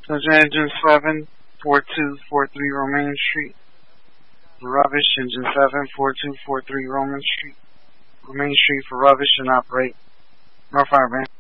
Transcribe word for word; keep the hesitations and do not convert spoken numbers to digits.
Subject Engine seven four two four three Romaine Street. For rubbish, Engine seven four two four three Roman Street. Romaine Street for rubbish and operate. North Fireband.